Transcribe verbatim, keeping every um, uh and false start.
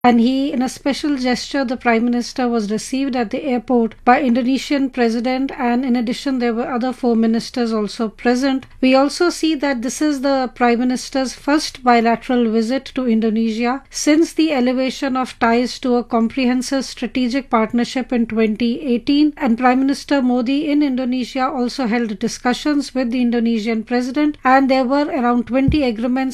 And he, in a special gesture, the Prime Minister was received at the airport by Indonesian President, and in addition there were other four ministers also present. We also see that this is the Prime Minister's first bilateral visit to Indonesia since the elevation of ties to a comprehensive strategic partnership in twenty eighteen, and Prime Minister Modi in Indonesia also held discussions with the Indonesian President, and there were around twenty agreements